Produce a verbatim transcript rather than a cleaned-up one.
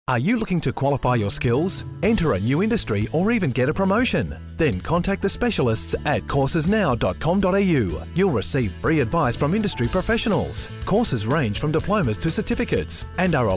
Are you looking to qualify your skills, enter a new industry, or even get a promotion? Then contact the specialists at courses now dot com dot a u. You'll receive free advice from industry professionals. Courses range from diplomas to certificates and are